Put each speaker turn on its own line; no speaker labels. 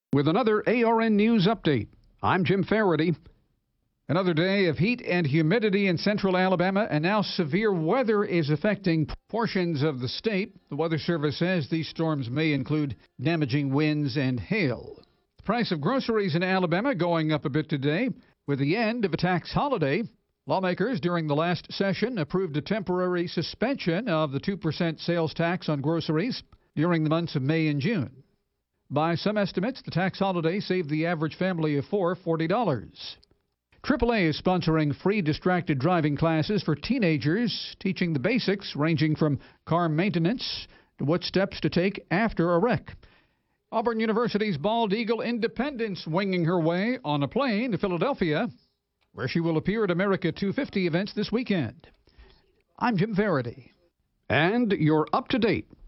With another ARN News update, I'm Jim Faraday. Another day of heat and humidity in central Alabama, and now severe weather is affecting portions of the state. The Weather Service says these storms may include damaging winds and hail. The price of groceries in Alabama going up a bit today. With the end of a tax holiday, lawmakers during the last session approved a temporary suspension of the 2% sales tax on groceries during the months of May and June. By some estimates, the tax holiday saved the average family of four $40. AAA is sponsoring free distracted driving classes for teenagers, teaching the basics ranging from car maintenance to what steps to take after a wreck. Auburn University's Bald Eagle Independence winging her way on a plane to Philadelphia, where she will appear at America 250 events this weekend. I'm Jim Faraday, and you're up to date